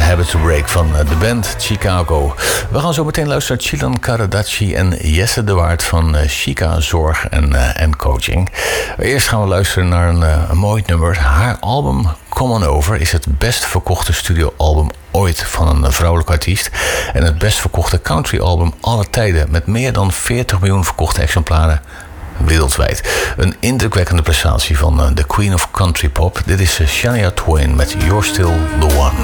Habit to Break van de band Chicago. We gaan zo meteen luisteren naar Chilan Karadacci en Jesse de Waard van Chica Zorg en Coaching. Eerst gaan we luisteren naar een mooi nummer. Haar album Come On Over is het best verkochte studioalbum ooit van een vrouwelijke artiest. En het best verkochte countryalbum aller tijden met meer dan 40 miljoen verkochte exemplaren wereldwijd. Een indrukwekkende prestatie van de Queen of Country Pop. Dit is Shania Twain met You're Still the One.